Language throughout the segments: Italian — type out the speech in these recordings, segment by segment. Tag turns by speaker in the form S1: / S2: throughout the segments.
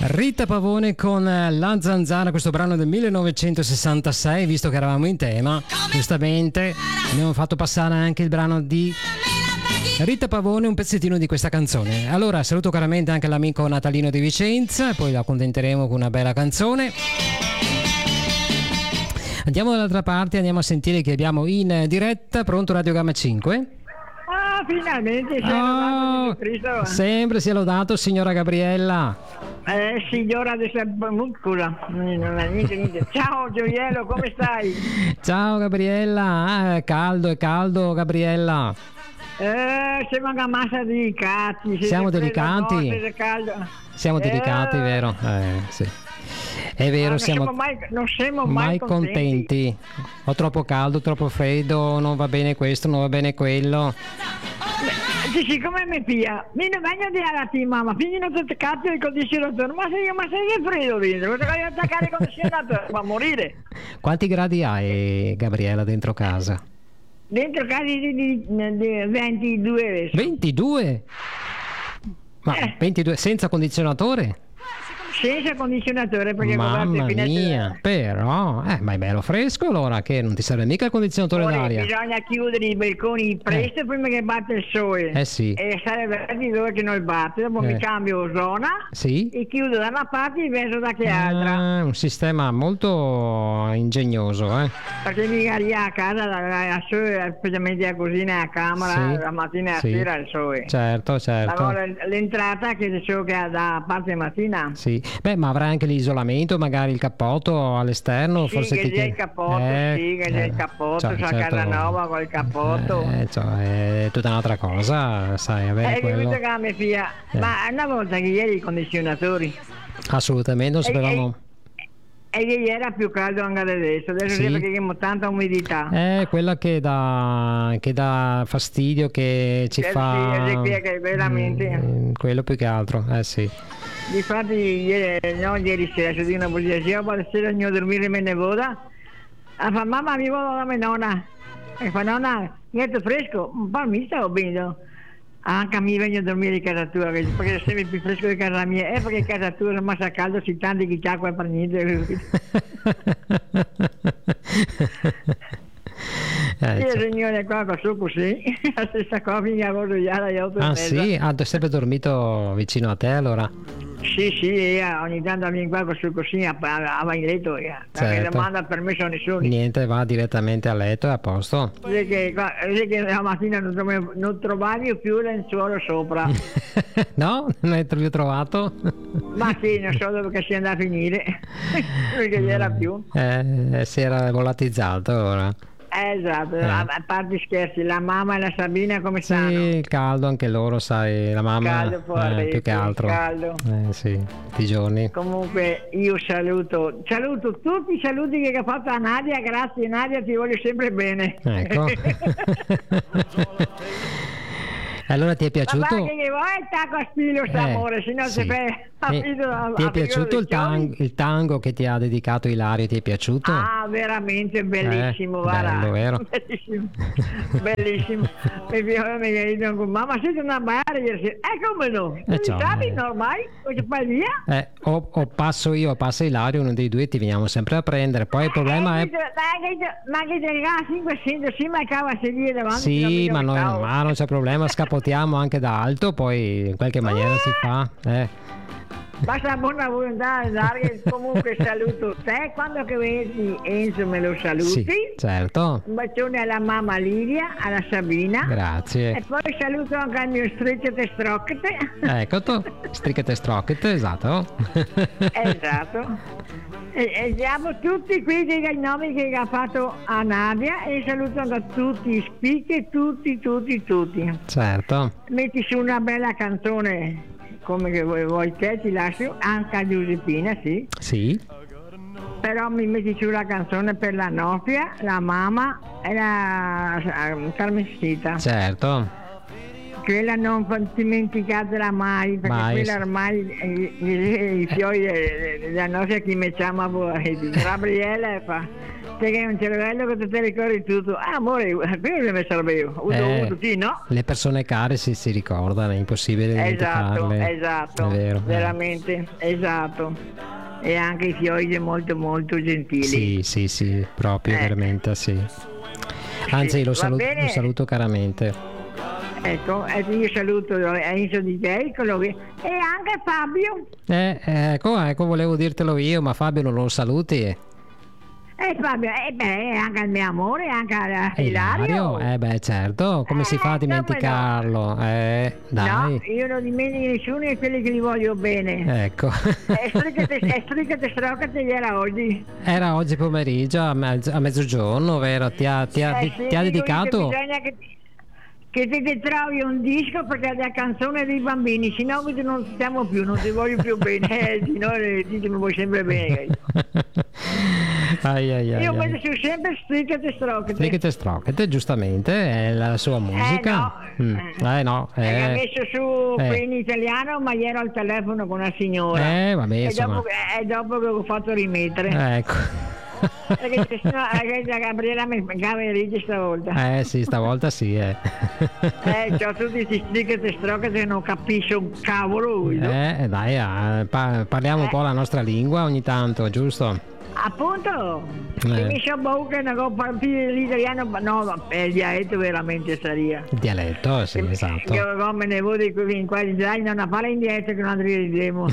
S1: Rita Pavone con La Zanzara, questo brano del 1966, visto che eravamo in tema, giustamente abbiamo fatto passare anche il brano di Rita Pavone, un pezzettino di questa canzone. Allora saluto caramente anche l'amico Natalino di Vicenza, poi lo accontenteremo con una bella canzone. Andiamo dall'altra parte, andiamo a sentire che abbiamo in diretta. Pronto Radio Gamma 5?
S2: Finalmente si è lodato Cristo.
S1: Sempre sia lodato, signora Gabriella.
S2: Signora adesso scusa, niente. Ciao Gioiello, come stai?
S1: Ciao Gabriella, è caldo Gabriella.
S2: Siamo una massa delicati.
S1: Siamo delicati? Siamo delicati, vero? Sì. È vero,
S2: non siamo mai contenti.
S1: O troppo caldo, troppo freddo, non va bene questo, non va bene quello.
S2: Sì, come mi pia? Mi ne vengo di arati, mamma, figli non ti cazzo il condizionatore, ma sei che freddo dentro, cosa devi attaccare il condizionatore? Va a morire.
S1: Quanti gradi hai, Gabriella, dentro casa?
S2: Dentro casa di 22 adesso.
S1: 22? Ma 22 senza condizionatore?
S2: Senza condizionatore, perché
S1: mamma mia, però ma è bello fresco allora, che non ti serve mica il condizionatore d'aria.
S2: Bisogna chiudere i balconi presto prima che batte il sole,
S1: sì.
S2: E stare verdi dove che non batte, dopo mi cambio zona,
S1: sì.
S2: E chiudo da una parte e verso da che altra.
S1: Un sistema molto ingegnoso,
S2: perché mi aria a casa al sole, specialmente a cucina e a camera,
S1: sì.
S2: La mattina e a sera al sole.
S1: Certo.
S2: Allora l'entrata che so che da parte mattina.
S1: Sì. Beh, ma avrai anche l'isolamento, magari il cappotto all'esterno,
S2: sì,
S1: forse
S2: che c'è il cappotto, il cappotto, c'è casa nuova con il cappotto.
S1: È tutta un'altra cosa, sai, avere quello.
S2: Che mi fia. Ma una volta che ieri i condizionatori.
S1: Assolutamente, non sapevamo.
S2: E ieri era più caldo anche adesso sì. Perché abbiamo tanta umidità.
S1: È quella che dà fastidio, che ci fa.
S2: Sì, che veramente.
S1: Quello più che altro, sì.
S2: Difatti ieri sera si dice una bugia, io vado sera a dormire me ne voda. Fa mamma mi voglio da mia nonna. E fa nonna, niente fresco, un po' mi stavo bene. Anche mi vengo a dormire in casa tua, perché è sempre più fresco di casa mia, perché in casa tua è massa caldo, si tanti che c'acqua per niente. Io signore qua so così, la stessa cosa mi ha rodeata io.
S1: Sì? Ha sempre dormito vicino a te allora?
S2: Sì, ogni tanto viene qua così a in letto, non domanda permesso a nessuno.
S1: Niente, va direttamente a letto, è a posto.
S2: Vedi che la mattina non trovavi più lenzuolo sopra.
S1: No? Non hai più trovato?
S2: Ma sì, non so dove sia andato a finire, perché gli era più.
S1: Si era volatilizzato ora.
S2: Esatto, a parte scherzi, la mamma e la Sabina come stanno?
S1: Sì, caldo anche loro, sai, la mamma più che altro.
S2: Caldo.
S1: Sì, tutti i giorni.
S2: Comunque io saluto tutti i saluti che ha fatto a Nadia, grazie Nadia, ti voglio sempre bene.
S1: Ecco. Allora ti è piaciuto?
S2: Ma che vuoi tacco a spilo amore, se no si
S1: ti è piaciuto il tango che ti ha dedicato Ilario? Ti è piaciuto?
S2: Veramente bellissimo, guarda.
S1: Bello, vero?
S2: Bellissimo. Mi dicono, mamma siete una balla ieri, come no? Sabi ormai? Cosa fai via?
S1: O passo io o passa Ilario, uno dei due ti veniamo sempre a prendere. Poi il problema è
S2: ma che te regala 500, sì, ma cava a sedere davanti.
S1: Sì, ma non c'è problema, scapottiamo anche da alto, poi in qualche maniera si fa.
S2: Basta buona volontà, comunque saluto te, quando che vedi Enzo me lo saluti.
S1: Sì, certo.
S2: Un bacione alla mamma Livia, alla Sabina.
S1: Grazie.
S2: E poi saluto anche al mio strichete stroccete.
S1: Ecco, strichete stroccete, esatto.
S2: Esatto. E siamo tutti qui dei nomi che ha fatto a Nadia e saluto anche tutti i speaker, tutti.
S1: Certo.
S2: Metti su una bella canzone come che vuoi te, ti lascio anche a Giuseppina, sì.
S1: Sì.
S2: Però mi metti su la canzone per la Nofia, la mamma e la Carmencita.
S1: Certo.
S2: Quella non dimenticatela mai, perché quella ormai i fiori della Nofia che mettiamo a voi. Gabriele fa Perché è un cervello che te ricordi tutto. Ah, amore, prima deve sarebbe io. Ho dovuto sì, no?
S1: Le persone care si ricordano, è impossibile dimenticarle.
S2: Esatto,
S1: È vero.
S2: veramente, esatto. E anche i fiori molto molto gentili.
S1: Sì, proprio veramente sì. Anzi,
S2: Sì,
S1: lo
S2: bene.
S1: lo saluto caramente.
S2: Ecco, io saluto Enzo di te e anche Fabio.
S1: Ecco, volevo dirtelo io, ma Fabio non lo saluti?
S2: Fabio, anche il mio amore, anche a Ilario.
S1: Certo, come si fa a dimenticarlo? Dai.
S2: No, io non dimentico nessuno e quelli che li voglio bene.
S1: Ecco.
S2: Stricate strocate era oggi.
S1: Era oggi pomeriggio a mezzogiorno, vero? Ti ha dedicato?
S2: Bisogna che ti trovi un disco perché è la canzone dei bambini, se no non stiamo più, non ti voglio più bene, se no ti vuoi sempre bene. Io metto su sempre stricate strocate.
S1: Stricate strocate, giustamente, è la sua musica.
S2: No. Ha messo su in italiano, ma ero al telefono con una signora.
S1: Vabbè, insomma.
S2: Dopo che ho fatto rimettere.
S1: Ecco.
S2: Perché la Gabriella mi ride stavolta.
S1: Sì, stavolta sì.
S2: C'ho tutti questi stricate strocate che non capisco un cavolo.
S1: Dai, parliamo un po' la nostra lingua ogni tanto, giusto?
S2: Appunto, mi so che non più l'italiano, no, è il dialetto veramente saria.
S1: Il dialetto, sì, esatto.
S2: Io come ne vuoi qui in qua in Italia, non ha fare indietro che non andremo.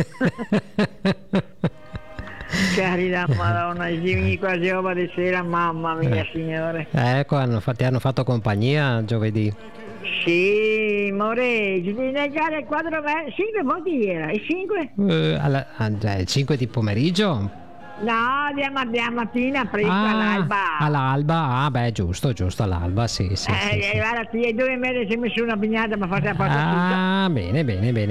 S2: Carità, Madonna, dimmi quasi ora di sera, mamma mia, signore.
S1: Ecco, ti hanno fatto compagnia giovedì.
S2: Sì, amore, ci devi negare 4 5 voti era, e 5?
S1: Il 5 di pomeriggio?
S2: No, andiamo mattina presto all'alba.
S1: All'alba, giusto, all'alba, sì.
S2: Guarda, e 2 mesi si è messo una pignata ma fate la parte
S1: bene.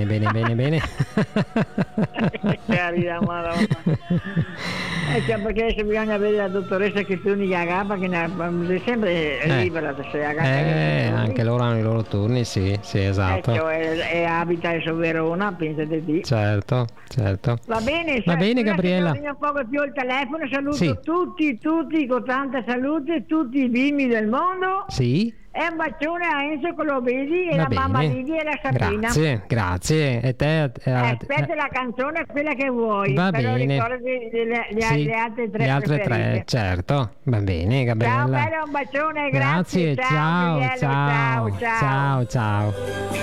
S2: Carità, Madonna. Perché adesso bisogna avere la dottoressa che tu unica capa che è sempre libera
S1: anche loro hanno i loro turni, sì, esatto.
S2: E abita a Verona, pensate di.
S1: Certo.
S2: Va bene,
S1: Gabriella.
S2: Un poco più il telefono, saluto tutti con tanta salute, tutti i bimbi del mondo.
S1: Sì.
S2: E un bacione a Enzo Colovesi e la mamma Lidia e la Sabrina.
S1: Grazie. E te?
S2: Aspetta la canzone, quella che vuoi.
S1: Va
S2: però
S1: bene.
S2: Ricordati le altre 3.
S1: Le altre 3, certo. Va bene, Gabriella.
S2: Ciao, bello, un bacione,
S1: grazie.
S2: Ciao.
S1: Ciao.